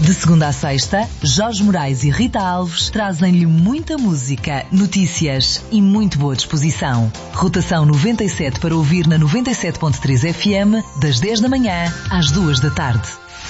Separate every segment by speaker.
Speaker 1: De segunda a sexta, Jorge Moraes e Rita Alves trazem-lhe muita música, notícias e muito boa disposição. Rotação 97 para ouvir na 97.3 FM, das 10 da manhã às 2 da tarde.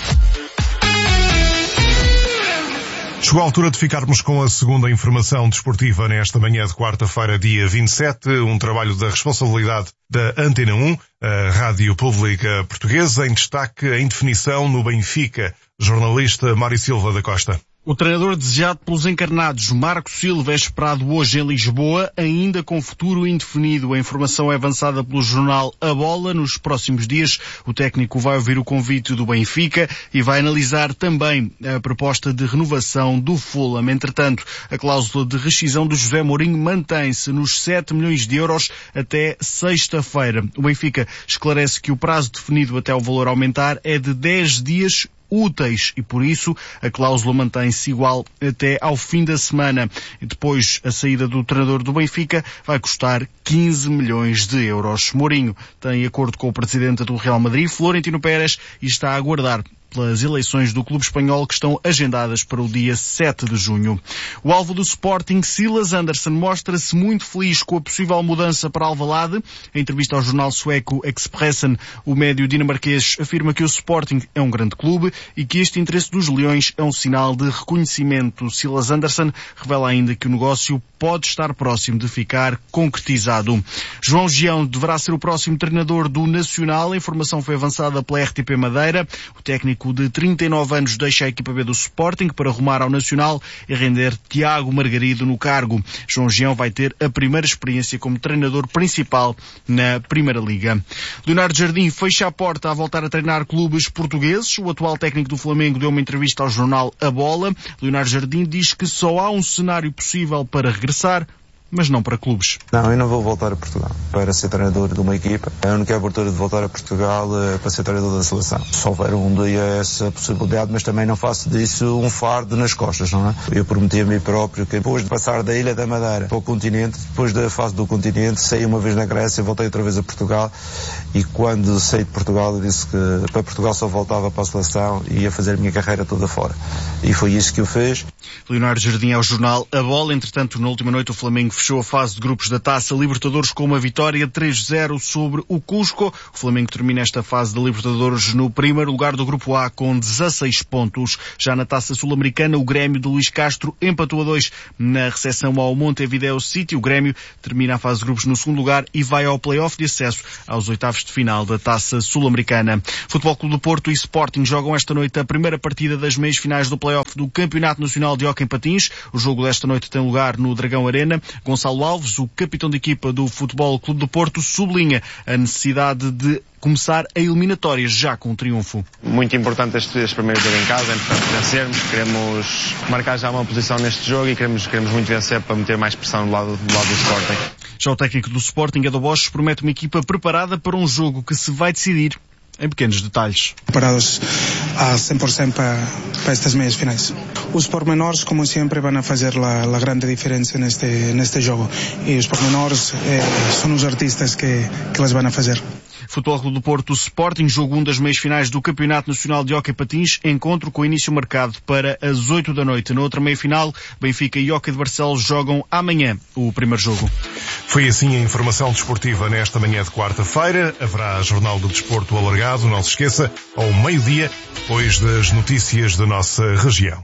Speaker 2: Chegou a altura de ficarmos com a segunda informação desportiva nesta manhã de quarta-feira, dia 27, um trabalho da responsabilidade da Antena 1, a Rádio Pública Portuguesa, em destaque a indefinição no Benfica. Jornalista Mário Silva da Costa.
Speaker 3: O treinador desejado pelos encarnados, Marco Silva, é esperado hoje em Lisboa, ainda com futuro indefinido. A informação é avançada pelo jornal A Bola. Nos próximos dias, o técnico vai ouvir o convite do Benfica e vai analisar também a proposta de renovação do Fulham. Entretanto, a cláusula de rescisão do José Mourinho mantém-se nos 7 milhões de euros até sexta-feira. O Benfica esclarece que o prazo definido até o valor aumentar é de 10 dias úteis e, por isso, a cláusula mantém-se igual até ao fim da semana. E depois, a saída do treinador do Benfica vai custar 15 milhões de euros. Mourinho tem acordo com o presidente do Real Madrid, Florentino Pérez, e está a aguardar pelas eleições do clube espanhol que estão agendadas para o dia 7 de junho. O alvo do Sporting, Silas Andersson, mostra-se muito feliz com a possível mudança para Alvalade. Em entrevista ao jornal sueco Expressen, o médio dinamarquês afirma que o Sporting é um grande clube e que este interesse dos Leões é um sinal de reconhecimento. Silas Andersson revela ainda que o negócio pode estar próximo de ficar concretizado. João Gião deverá ser o próximo treinador do Nacional. A informação foi avançada pela RTP Madeira. O técnico de 39 anos deixa a equipa B do Sporting para rumar ao Nacional e render Tiago Margarido no cargo. João Gião vai ter a primeira experiência como treinador principal na Primeira Liga. Leonardo Jardim fecha a porta a voltar a treinar clubes portugueses. O atual técnico do Flamengo deu uma entrevista ao jornal A Bola. Leonardo Jardim diz que só há um cenário possível para regressar, mas não para clubes.
Speaker 4: Não, eu não vou voltar a Portugal para ser treinador de uma equipa. A única abertura de voltar a Portugal é para ser treinador da seleção. Se houver um dia essa possibilidade, mas também não faço disso um fardo nas costas, não é? Eu prometi a mim próprio que depois de passar da Ilha da Madeira para o continente, depois da fase do continente, saí uma vez na Grécia, voltei outra vez a Portugal e quando saí de Portugal eu disse que para Portugal só voltava para a seleção e ia fazer a minha carreira toda fora. E foi isso que eu fiz.
Speaker 3: Leonardo Jardim ao jornal A Bola. Entretanto, na última noite o Flamengo fechou a fase de grupos da Taça Libertadores com uma vitória 3-0 sobre o Cusco. O Flamengo termina esta fase da Libertadores no primeiro lugar do grupo A com 16 pontos. Já na Taça Sul-Americana, o Grêmio de Luís Castro empatou a 2 na recepção ao Montevideo City. O Grêmio termina a fase de grupos no segundo lugar e vai ao play-off de acesso aos oitavos de final da Taça Sul-Americana. Futebol Clube do Porto e Sporting jogam esta noite a primeira partida das meias finais do play-off do Campeonato Nacional de Hóquei em Patins. O jogo desta noite tem lugar no Dragão Arena. Gonçalo Alves, o capitão de equipa do Futebol Clube do Porto, sublinha a necessidade de começar a eliminatórias já com um triunfo.
Speaker 5: Muito importante este primeiro jogo em casa, é importante vencermos, queremos marcar já uma posição neste jogo e queremos muito vencer para meter mais pressão do lado do Sporting.
Speaker 3: Já o técnico do Sporting, Edu Bosch, promete uma equipa preparada para um jogo que se vai decidir em pequenos detalhes.
Speaker 6: Preparados a 100% para estas meias finais. Os pormenores, como sempre, vão fazer a grande diferença neste jogo. E os pormenores são os artistas que eles vão fazer.
Speaker 3: Futebol Clube do Porto Sporting, jogo 1 das meias finais do Campeonato Nacional de Hóquei Patins, encontro com início marcado para as 8 da noite. Na outra meia final, Benfica e Hóquei de Barcelos jogam amanhã o primeiro jogo.
Speaker 2: Foi assim a informação desportiva nesta manhã de quarta-feira. Haverá Jornal do Desporto alargado, não se esqueça, ao meio-dia, depois das notícias da nossa região.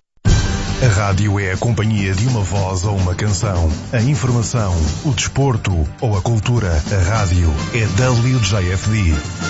Speaker 2: A rádio é a companhia de uma voz ou uma canção. A informação, o desporto ou a cultura. A rádio é WJFD.